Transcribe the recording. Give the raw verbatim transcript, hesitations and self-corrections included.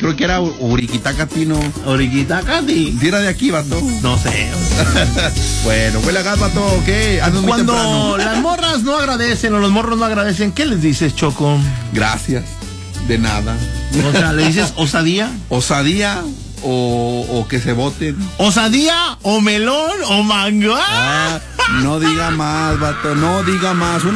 creo que era Uriquitacati, ¿no? Uriquitacati. ¿Sí era de aquí, vato? No sé. Bueno, huele a gas, vato, ¿qué? Andas muy Cuando temprano. las morras no agradecen o los morros no agradecen, ¿qué les dices, Choco? Gracias. De nada. O sea, ¿le dices osadía? Osadía o, o que se voten. ¿Osadía o melón o mango? Ah, no diga más, vato, no diga más. Una